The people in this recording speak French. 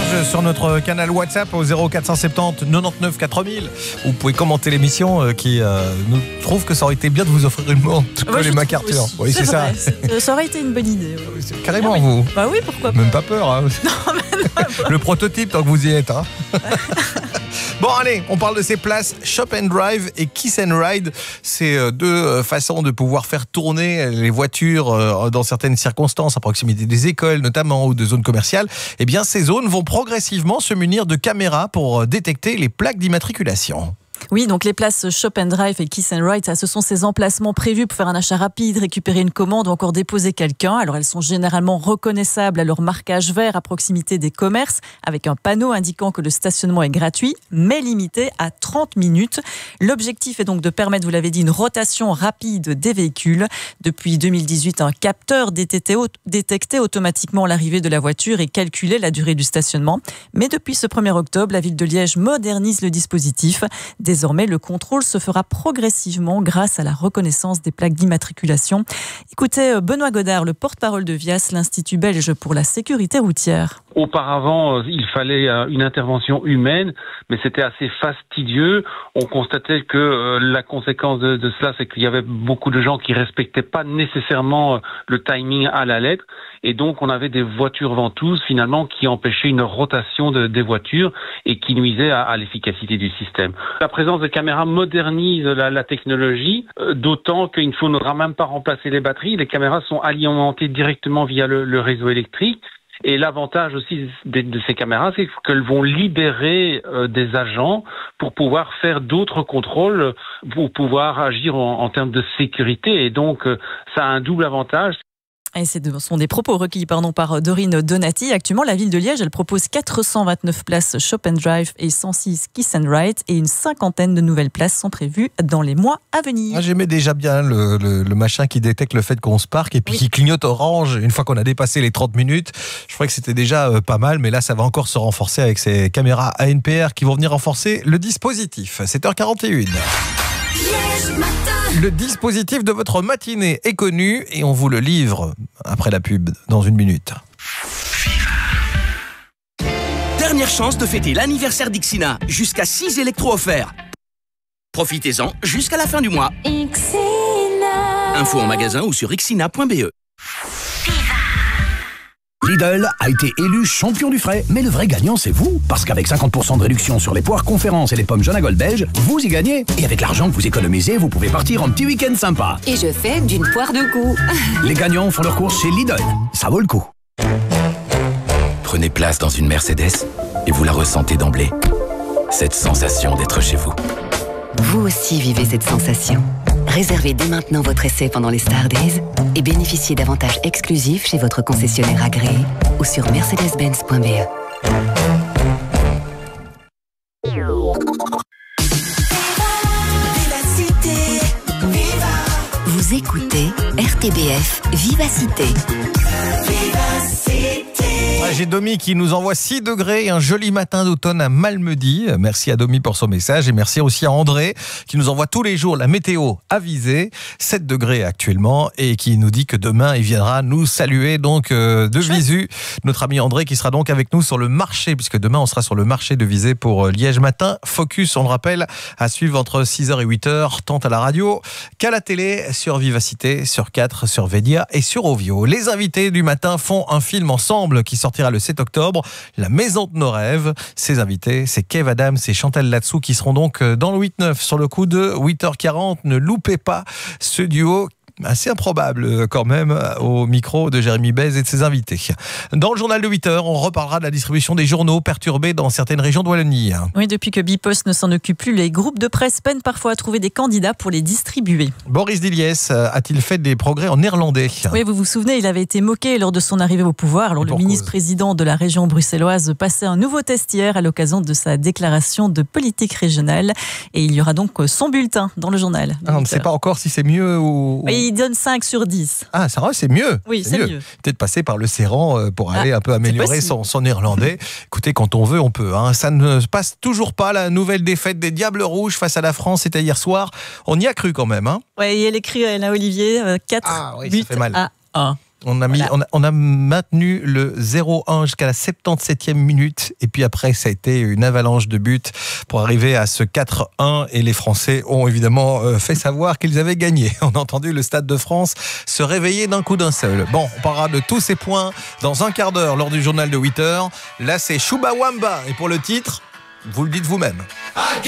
message sur notre canal WhatsApp au 0470 99 4000. Vous pouvez commenter l'émission qui nous trouve que ça aurait été bien de vous offrir une montre comme les MacArthur. Oui, c'est ça. Ça aurait été une bonne idée. Oui. Carrément, vous. Bah oui, pourquoi pas. Même pas peur. Hein. Non, mais non. Le prototype tant que vous y êtes. Hein. Bon, allez, on parle de ces places Shop and Drive et Kiss and Ride. C'est deux façons de pouvoir faire tourner les voitures dans certaines circonstances, à proximité des écoles notamment ou de zones commerciales. Eh bien, ces zones vont progressivement se munir de caméras pour détecter les plaques d'immatriculation. Oui, donc les places Shop and Drive et Kiss and Ride, ce sont ces emplacements prévus pour faire un achat rapide, récupérer une commande ou encore déposer quelqu'un. Alors elles sont généralement reconnaissables à leur marquage vert à proximité des commerces, avec un panneau indiquant que le stationnement est gratuit, mais limité à 30 minutes. L'objectif est donc de permettre, vous l'avez dit, une rotation rapide des véhicules. Depuis 2018, un capteur détectait automatiquement l'arrivée de la voiture et calculait la durée du stationnement. Mais depuis ce 1er octobre, la ville de Liège modernise le dispositif. Désormais, le contrôle se fera progressivement grâce à la reconnaissance des plaques d'immatriculation. Écoutez, Benoît Godard, le porte-parole de VIAS, l'Institut belge pour la sécurité routière. Auparavant, il fallait une intervention humaine, mais c'était assez fastidieux. On constatait que la conséquence de cela, c'est qu'il y avait beaucoup de gens qui respectaient pas nécessairement le timing à la lettre. Et donc, on avait des voitures ventouses, finalement, qui empêchaient une rotation des voitures et qui nuisaient à l'efficacité du système. La présence de caméras modernise la technologie, d'autant qu'il ne faudra même pas remplacer les batteries. Les caméras sont alimentées directement via le réseau électrique. Et l'avantage aussi de ces caméras, c'est qu'elles vont libérer des agents pour pouvoir faire d'autres contrôles, pour pouvoir agir en termes de sécurité. Et donc, ça a un double avantage. Et ce sont des propos recueillis par Dorine Donati. Actuellement, la ville de Liège, elle propose 429 places Shop and Drive et 106 Kiss and Ride. Et une cinquantaine de nouvelles places sont prévues dans les mois à venir. J'aimais déjà bien le machin qui détecte le fait qu'on se parque et puis qui clignote orange une fois qu'on a dépassé les 30 minutes. Je crois que c'était déjà pas mal, mais là, ça va encore se renforcer avec ces caméras ANPR qui vont venir renforcer le dispositif. 7h41. Le dispositif de votre matinée est connu et on vous le livre après la pub dans une minute. Dernière chance de fêter l'anniversaire d'Ixina. Jusqu'à 6 électros offerts. Profitez-en jusqu'à la fin du mois. Ixina. Info en magasin ou sur ixina.be. Lidl a été élu champion du frais, mais le vrai gagnant c'est vous, parce qu'avec 50% de réduction sur les poires Conférence et les pommes jaune à gold belge, vous y gagnez. Et avec l'argent que vous économisez, vous pouvez partir en petit week-end sympa. Et je fais d'une poire de goût. Les gagnants font leurs courses chez Lidl, ça vaut le coup. Prenez place dans une Mercedes et vous la ressentez d'emblée. Cette sensation d'être chez vous. Vous aussi vivez cette sensation. Réservez dès maintenant votre essai pendant les Star Days et bénéficiez d'avantages exclusifs chez votre concessionnaire agréé ou sur mercedes-benz.be. Vous écoutez RTBF Vivacité. J'ai Domi qui nous envoie 6 degrés et un joli matin d'automne à Malmedy. Merci à Domi pour son message et merci aussi à André qui nous envoie tous les jours la météo avisée. 7 degrés actuellement et qui nous dit que demain il viendra nous saluer donc de visu. Notre ami André qui sera donc avec nous sur le marché puisque demain on sera sur le marché de Visé pour Liège Matin. Focus, on le rappelle, à suivre entre 6h et 8h tant à la radio qu'à la télé sur Vivacité, sur 4, sur Védia et sur Ovio. Les invités du matin font un film ensemble qui sortira le 7 octobre, La Maison de nos rêves. Ces invités, c'est Kev Adams et Chantal Latsou qui seront donc dans le 8-9 sur le coup de 8h40. Ne loupez pas ce duo assez improbable quand même au micro de Jérémy Bez et de ses invités. Dans le journal de 8h, on reparlera de la distribution des journaux perturbés dans certaines régions de Wallonie. Oui, depuis que Bipost ne s'en occupe plus, les groupes de presse peinent parfois à trouver des candidats pour les distribuer. Boris Diliès a-t-il fait des progrès en néerlandais ? Oui, vous vous souvenez, il avait été moqué lors de son arrivée au pouvoir. Alors, le ministre-président de la région bruxelloise passait un nouveau test hier à l'occasion de sa déclaration de politique régionale. Et il y aura donc son bulletin dans le journal. On ne sait pas encore si c'est mieux ou... Oui, il donne 5 sur 10. Ah, ça va, c'est mieux. Oui, c'est mieux. Peut-être passer par le serrant pour aller un peu améliorer son néerlandais. Écoutez, quand on veut, on peut. Ça ne se passe toujours pas, la nouvelle défaite des Diables Rouges face à la France, c'était hier soir. On y a cru quand même. Oui, elle écrit, Olivier, 4 buts à 1. On a maintenu le 0-1 jusqu'à la 77e minute. Et puis après, ça a été une avalanche de buts pour arriver à ce 4-1. Et les Français ont évidemment fait savoir qu'ils avaient gagné. On a entendu le Stade de France se réveiller d'un coup d'un seul. Bon, on parlera de tous ces points dans un quart d'heure lors du journal de 8h. Là, c'est Chumbawamba. Et pour le titre, vous le dites vous-même.